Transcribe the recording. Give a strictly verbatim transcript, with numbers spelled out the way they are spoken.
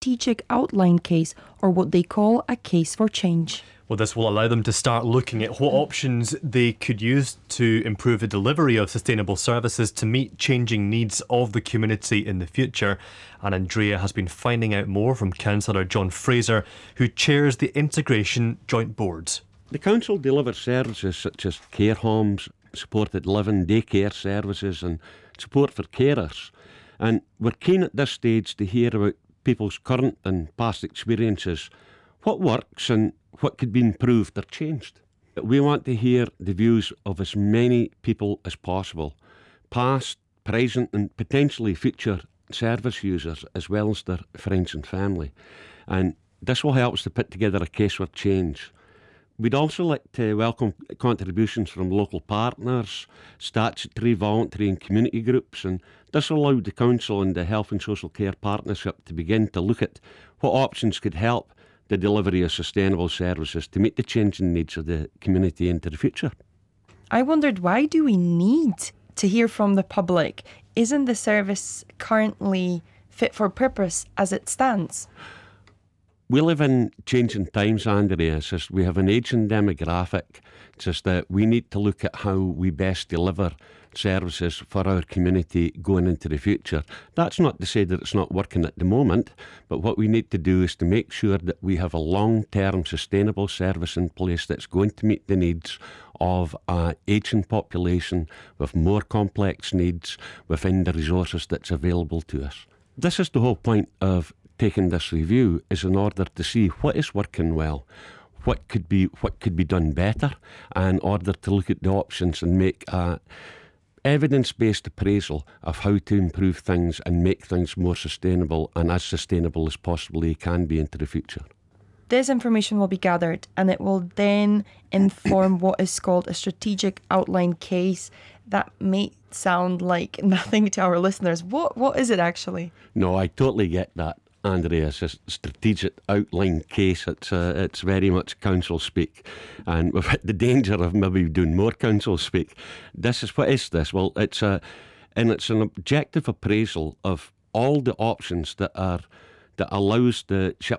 strategic outline case, or what they call a case for change. Well, this will allow them to start looking at what options they could use to improve the delivery of sustainable services to meet changing needs of the community in the future. And Andrea has been finding out more from Councillor John Fraser, who chairs the Integration Joint Board. The Council delivers services such as care homes, supported living, daycare services and support for carers. And we're keen at this stage to hear about people's current and past experiences, what works and what could be improved or changed. We want to hear the views of as many people as possible, past, present and potentially future service users, as well as their friends and family. And this will help us to put together a case for change. We'd also like to welcome contributions from local partners, statutory, voluntary and community groups, and this will allow the Council and the Health and Social Care Partnership to begin to look at what options could help the delivery of sustainable services to meet the changing needs of the community into the future. I wondered, why do we need to hear from the public? Isn't the service currently fit for purpose as it stands? We live in changing times, Andrea. It's just we have an ageing demographic. It's just that we need to look at how we best deliver services for our community going into the future. That's not to say that it's not working at the moment, but what we need to do is to make sure that we have a long-term sustainable service in place that's going to meet the needs of an ageing population with more complex needs within the resources that's available to us. This is the whole point of taking this review, is in order to see what is working well, what could be what could be done better, and in order to look at the options and make a evidence-based appraisal of how to improve things and make things more sustainable and as sustainable as possibly can be into the future. This information will be gathered and it will then inform what is called a strategic outline case. That may sound like nothing to our listeners. What What is it actually? No, I totally get that, Andrea. It's a strategic outline case. It's uh, it's very much council speak, and we've hit the danger of maybe doing more council speak. This is what is this? Well, it's a and it's an objective appraisal of all the options that are that allows the ship